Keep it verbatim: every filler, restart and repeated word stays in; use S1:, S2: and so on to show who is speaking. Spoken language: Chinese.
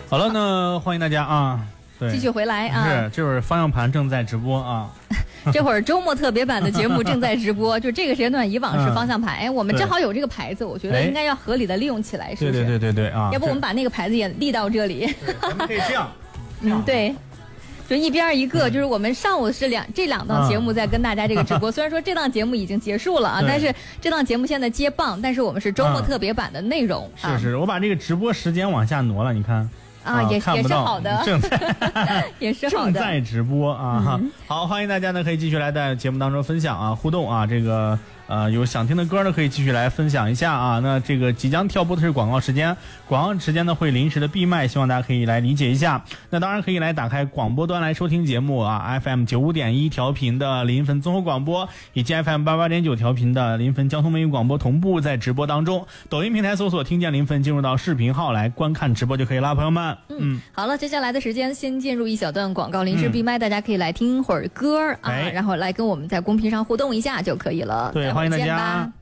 S1: 好了呢，欢迎大家啊，对，
S2: 继续回来啊，
S1: 是，这会儿方向盘正在直播啊。
S2: 这会儿周末特别版的节目正在直播，就这个时间段以往是方向盘，哎、嗯，我们正好有这个牌子，我觉得应该要合理的利用起来，是不是？
S1: 对对对对对啊！
S2: 要不我们把那个牌子也立到这里，
S1: 咱们可以这样，
S2: 嗯，对。就一边一个，就是我们上午是两这两档节目在跟大家这个直播。虽然说这档节目已经结束了啊，但是这档节目现在接棒，但是我们是周末特别版的内容。
S1: 是是，我把这个直播时间往下挪了，你看。
S2: 啊，也也是好的，
S1: 正在
S2: 也是好
S1: 的，正在直播啊。嗯、好，欢迎大家呢，可以继续来在节目当中分享啊，互动啊，这个呃有想听的歌呢，可以继续来分享一下啊。那这个即将跳播的是广告时间，广告时间呢会临时的闭麦，希望大家可以来理解一下。那当然可以来打开广播端来收听节目啊 ，F M 九五点一调频的临汾综合广播，以及 F M 八八点九调频的临汾交通美语广播同步在直播当中。抖音平台搜索“听见临汾”，进入到视频号来观看直播就可以啦，朋友们。
S2: 嗯，好了，接下来的时间先进入一小段广告，临时闭麦，大家可以来听会儿歌、嗯、啊，然后来跟我们在公屏上互动一下就可以了。
S1: 对，欢迎大家。